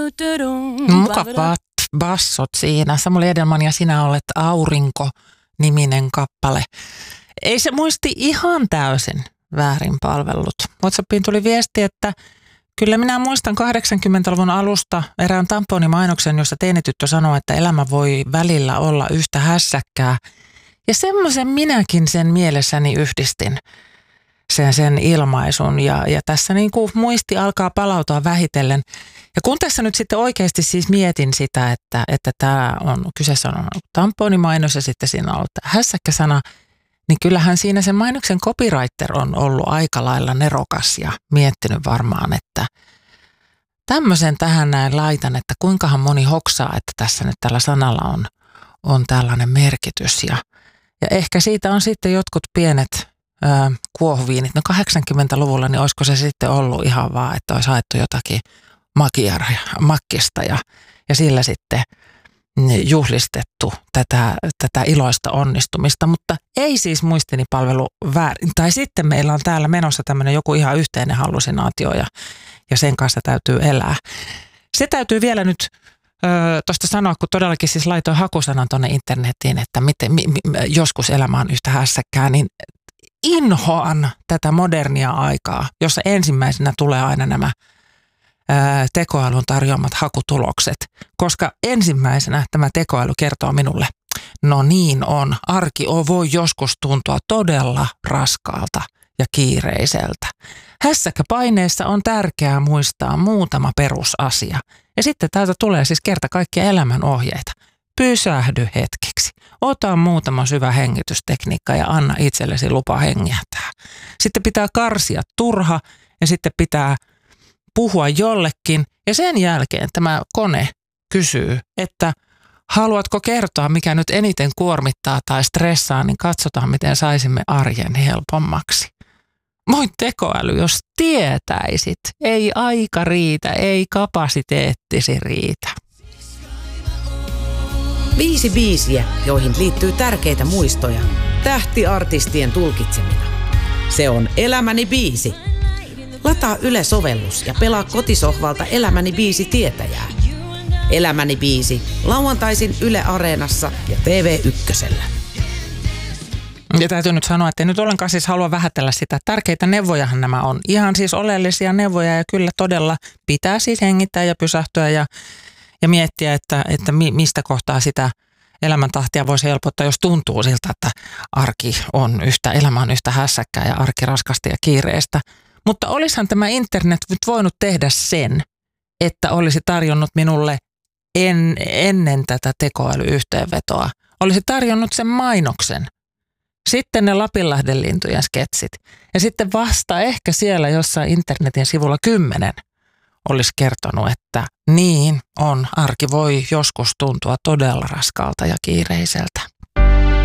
Mukavat bassot siinä. Samuli Edelman ja Sinä olet aurinko-niminen kappale. Ei se muisti ihan täysin väärin palvellut. WhatsAppiin tuli viesti, että kyllä minä muistan 80-luvun alusta erään tamponimainoksen, jossa teinityttö sanoo, että elämä voi välillä olla yhtä hässäkkää. Ja semmoisen minäkin sen mielessäni yhdistin, sen ilmaisun. Ja tässä niin kuin muisti alkaa palautua vähitellen. Ja kun tässä nyt sitten oikeasti siis mietin sitä, että tämä on, kyseessä on tamponimainos ja sitten siinä on ollut hässäkkäsana, niin kyllähän siinä sen mainoksen copywriter on ollut aika lailla nerokas ja miettinyt varmaan, että tämmöisen tähän näin laitan, että kuinkahan moni hoksaa, että tässä nyt tällä sanalla on tällainen merkitys. Ja ehkä siitä on sitten jotkut pienet kuohuviinit. No 80-luvulla, niin olisiko se sitten ollut ihan vaan, että olisi haettu jotakin makkista ja sillä sitten juhlistettu tätä iloista onnistumista, mutta ei siis muistini palvelu väärin. Tai sitten meillä on täällä menossa tämmöinen joku ihan yhteinen hallusinaatio ja sen kanssa täytyy elää. Se täytyy vielä nyt tuosta sanoa, kun todellakin siis laitoin hakusanan tuonne internettiin, että miten joskus elämä on yhtä hässäkkää, niin inhoan tätä modernia aikaa, jossa ensimmäisenä tulee aina nämä tekoälyn tarjoamat hakutulokset, koska ensimmäisenä tämä tekoäly kertoo minulle, no niin on, arki voi joskus tuntua todella raskaalta ja kiireiseltä. Hässäkkäpaineessa on tärkeää muistaa muutama perusasia. Ja sitten täältä tulee siis kerta kaikkia elämän ohjeita. Pysähdy hetkeksi. Ota muutama syvä hengitystekniikka ja anna itsellesi lupa hengähtää. Sitten pitää karsia turha ja sitten pitää puhua jollekin. Ja sen jälkeen tämä kone kysyy, että haluatko kertoa, mikä nyt eniten kuormittaa tai stressaa, niin katsotaan, miten saisimme arjen helpommaksi. Moi tekoäly, jos tietäisit, ei aika riitä, ei kapasiteettisi riitä. 5 biisiä, joihin liittyy tärkeitä muistoja. Tähtiartistien tulkitsemina. Se on Elämäni biisi. Lataa Yle-sovellus ja pelaa kotisohvalta Elämäni biisi tietäjää. Elämäni biisi, lauantaisin Yle Areenassa ja TV1:llä. Ja täytyy nyt sanoa, että ei nyt ollenkaan siis halua vähätellä sitä. Tärkeitä neuvojahan nämä on. Ihan siis oleellisia neuvoja ja kyllä todella pitää siis hengittää ja pysähtyä ja miettiä, että mistä kohtaa sitä elämäntahtia voisi helpottaa, jos tuntuu siltä, että elämä on yhtä hässäkkää ja arki raskasta ja kiireistä. Mutta olisihan tämä internet nyt voinut tehdä sen, että olisi tarjonnut minulle ennen tätä tekoälyyhteenvetoa, olisi tarjonnut sen mainoksen. Sitten ne Lapinlahden lintujen sketsit. Ja sitten vasta ehkä siellä jossain internetin sivulla 10 olisi kertonut, että niin on, arki voi joskus tuntua todella raskaalta ja kiireiseltä.